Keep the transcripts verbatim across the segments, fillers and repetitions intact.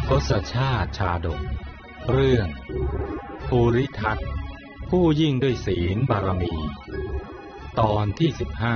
ทศชาติชาดกเรื่องภูริทัตผู้ยิ่งด้วยศีลบารมีตอนที่สิบห้า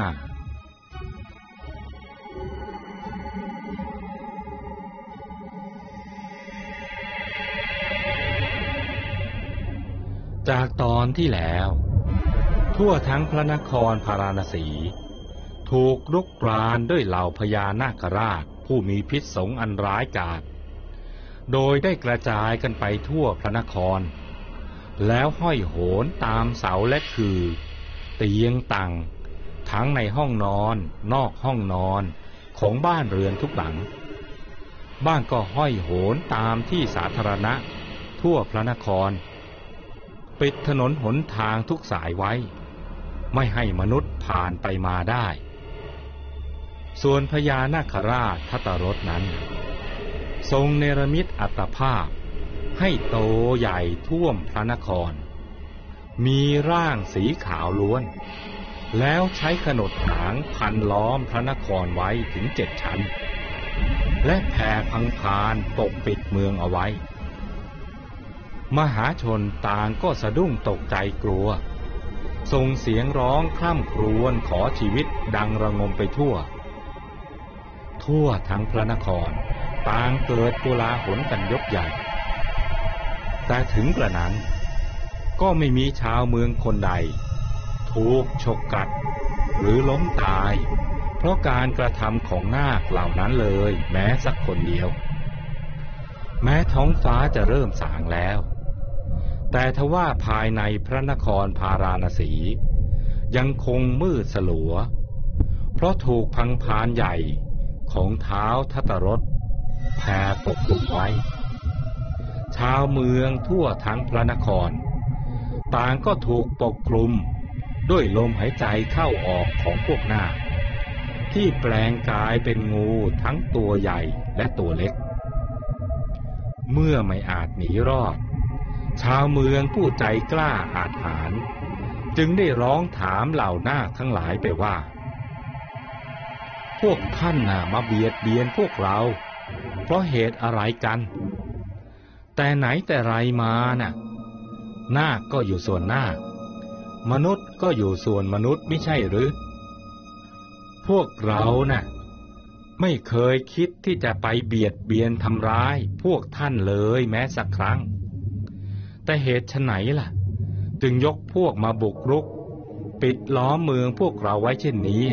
จากตอนที่แล้วทั่วทั้งพระนครพาราณสีถูกรุกรานด้วยเหล่าพญานาคราชผู้มีพิษสงอันร้ายกาจโดยได้กระจายกันไปทั่วพระนครแล้วห้อยโหนตามเสาและคือเตียงตังทั้งในห้องนอนนอกห้องนอนของบ้านเรือนทุกหลังบ้างก็ห้อยโหนตามที่สาธารณะทั่วพระนครปิดถนนหนทางทุกสายไว้ไม่ให้มนุษย์ผ่านไปมาได้ส่วนพญานาคราชทัตตรสนั้นทรงเนรมิตอัตภาพให้โตใหญ่ท่วมพระนครมีร่างสีขาวล้วนแล้วใช้ขนดหางพันล้อมพระนครไว้ถึงเจ็ดชั้นและแผ่พังพานปกปิดเมืองเอาไว้มหาชนต่างก็สะดุ้งตกใจกลัวส่งเสียงร้องคร่ำครวญขอชีวิตดังระงมไปทั่วทั่วทั้งพระนครต่างเกิดโกลาหลกันยกใหญ่แต่ถึงกระนั้นก็ไม่มีชาวเมืองคนใดถูกฉกกัดหรือล้มตายเพราะการกระทำของนาคเหล่านั้นเลยแม้สักคนเดียวแม้ท้องฟ้าจะเริ่มสางแล้วแต่ทว่าภายในพระนครพาราณสียังคงมืดสลัวเพราะถูกพังพานใหญ่ของเท้าทัตตรสแผ่ปกคลุมไว้ชาวเมืองทั่วทั้งพระนครต่างก็ถูกปกคลุมด้วยลมหายใจเข้าออกของพวกนาคที่แปลงกายเป็นงูทั้งตัวใหญ่และตัวเล็กเมื่อไม่อาจหนีรอดชาวเมืองผู้ใจกล้าอาจหาญจึงได้ร้องถามเหล่านาคทั้งหลายไปว่าพวกท่านน่ะมาเบียดเบียนพวกเราเพราะเหตุอะไรกันแต่ไหนแต่ไรมาน่ะนาคก็อยู่ส่วนนาคมนุษย์ก็อยู่ส่วนมนุษย์ไม่ใช่หรือพวกเราน่ะไม่เคยคิดที่จะไปเบียดเบียนทำร้ายพวกท่านเลยแม้สักครั้งแต่เหตุไฉนล่ะจึงยกพวกมาบุกรุกปิดล้อมเมืองพวกเราไว้เช่นนี้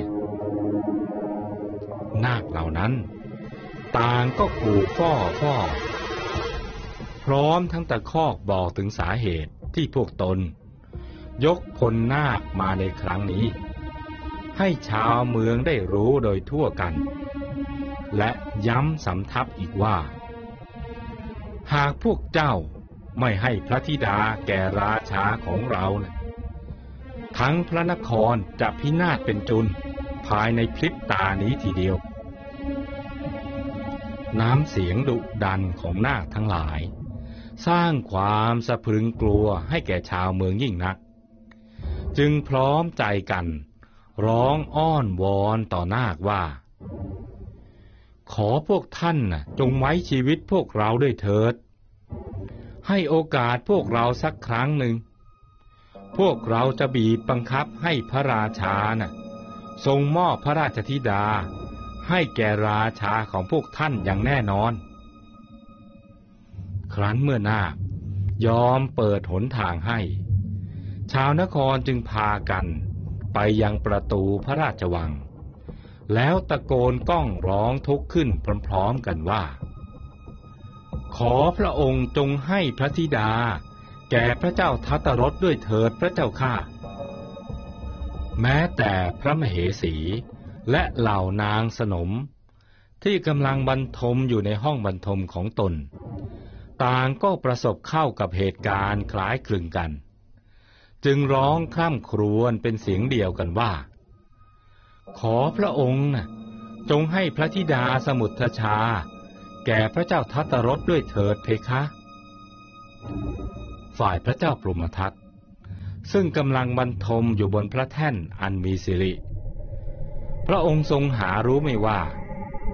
นาคเหล่านั้นต่างก็ขู่ฟ้อฟ้อพร้อมทั้งตะคอกบอกถึงสาเหตุที่พวกตนยกพลนาคมาในครั้งนี้ให้ชาวเมืองได้รู้โดยทั่วกันและย้ำสำทับอีกว่าหากพวกเจ้าไม่ให้พระธิดาแก่ราชาของเรานะทั้งพระนครจะพินาศเป็นจุลภายในพริบตานี้ทีเดียวน้ำเสียงดุดันของนาคทั้งหลายสร้างความสะพรึงกลัวให้แก่ชาวเมืองยิ่งนักจึงพร้อมใจกันร้องอ้อนวอนต่อนาคว่าขอพวกท่านน่ะจงไว้ชีวิตพวกเราด้วยเถิดให้โอกาสพวกเราสักครั้งหนึ่งพวกเราจะบีบบังคับให้พระราชาน่ะทรงมอบพระราชธิดาให้แก่ราชาของพวกท่านอย่างแน่นอนครั้นเมื่อนาคยอมเปิดหนทางให้ชาวนครจึงพากันไปยังประตูพระราชวังแล้วตะโกนก้องร้องทุกข์ขึ้นพร้อมๆกันว่าขอพระองค์จงให้พระธิดาแก่พระเจ้าทัตตรสด้วยเถิดพระเจ้าข้าแม้แต่พระมเหสีและเหล่านางสนมที่กำลังบรรทมอยู่ในห้องบรรทมของตนต่างก็ประสบเข้ากับเหตุการณ์คล้ายคลึงกันจึงร้องคร่ำครวญเป็นเสียงเดียวกันว่าขอพระองค์น่ะจงให้พระธิดาสมุทรชาแก่พระเจ้าทัตตรสด้วยเถิดเพคะฝ่ายพระเจ้าปรุมทัตซึ่งกำลังบรรทมอยู่บนพระแท่นอันมีสิริพระองค์ทรงหารู้ไม่ว่า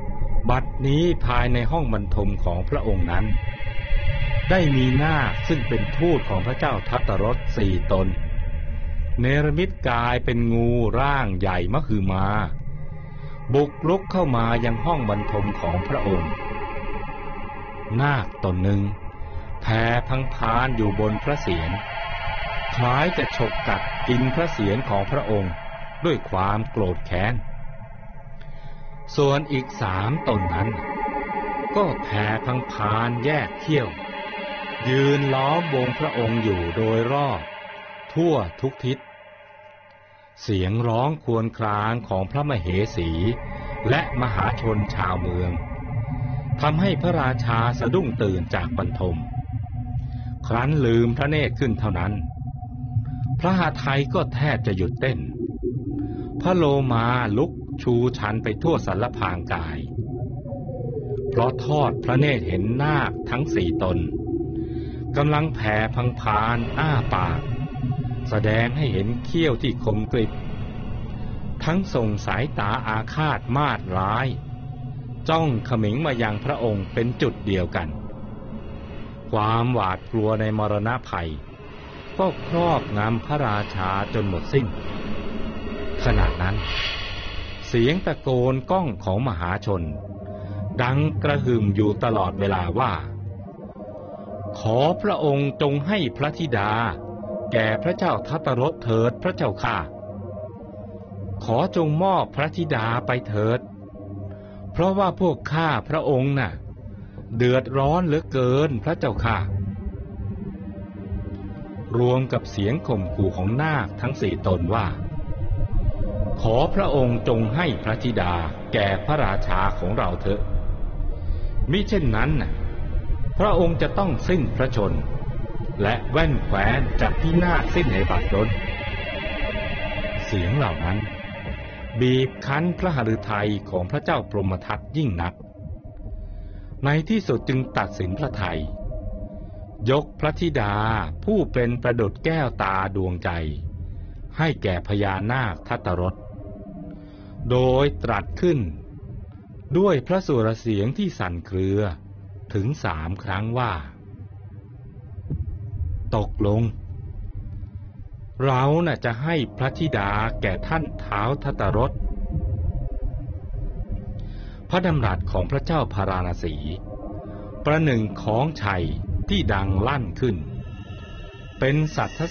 บัดนี้ภายในห้องบรรทมของพระองค์นั้นได้มีนาคซึ่งเป็นทูตของพระเจ้าทัตตรสสี่ตนเนรมิตกายเป็นงูร่างใหญ่มหึมาบุกรุกเข้ามายังห้องบรรทมของพระองค์นาคตนหนึ่งแผ่พังพานอยู่บนพระเศียรคล้ายจะฉกกัดกินพระเศียรของพระองค์ด้วยความโกรธแค้นส่วนอีกสามตนนั้นก็แผ่พังพานแยกเขี้ยวยืนล้อมวงพระองค์อยู่โดยรอบทั่วทุกทิศเสียงร้องครวญครางของพระมเหสีและมหาชนชาวเมืองทำให้พระราชาสะดุ้งตื่นจากบรรทมครั้นลืมพระเนตรขึ้นเท่านั้นพระหฤทัยก็แทบจะหยุดเต้นพระโลมาลุกชูชันไปทั่วสรรพางกายเพราะทอดพระเนตรเห็นนาคทั้งสี่ตนกำลังแผ่พังพานอ้าปากแสดงให้เห็นเขี้ยวที่คมกริบทั้งส่งสายตาอาฆาตมาดร้ายจ้องเขม็งมายังพระองค์เป็นจุดเดียวกันความหวาดกลัวในมรณะภัยก็ครอบงำพระราชาจนหมดสิ้นขณะนั้นเสียงตะโกนก้องของมหาชนดังกระหึ่มอยู่ตลอดเวลาว่าขอพระองค์จงให้พระธิดาแก่พระเจ้าทัตตรสเถิดพระเจ้าข้าขอจงมอบพระธิดาไปเถิดเพราะว่าพวกข้าพระองค์น่ะเดือดร้อนเหลือเกินพระเจ้าข้ารวมกับเสียงข่มขู่ของนาคทั้งสี่ตนว่าขอพระองค์จงให้พระธิดาแก่พระราชาของเราเถอะมิเช่นนั้นน่ะพระองค์จะต้องสิ้นพระชนและแว่นแคว้นจะพินาศสิ้นในบัดดลเสียงเหล่านั้นบีบคั้นพระหฤทัยของพระเจ้าพรหมทัตยิ่งนักในที่สุดจึงตัดสินพระทัยยกพระธิดาผู้เป็นประดุจแก้วตาดวงใจให้แก่พญานาคทัตตรสโดยตรัสขึ้นด้วยพระสุรเสียงที่สั่นเครือถึงสามครั้งว่าตกลงเราน่ะจะให้พระธิดาแก่ท่านท้าวทัตตรสพระดำรัสของพระเจ้าพาราณสีประหนึ่งของชัยที่ดังลั่นขึ้นเป็นสัทธ